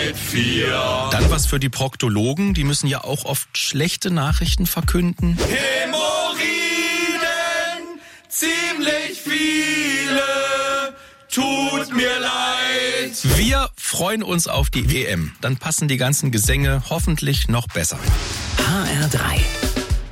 mit 4. Dann was für die Proktologen, die müssen ja auch oft schlechte Nachrichten verkünden. Hämorrhoiden, ziemlich viele, tut mir leid. Wir freuen uns auf die EM. Dann passen die ganzen Gesänge hoffentlich noch besser. HR3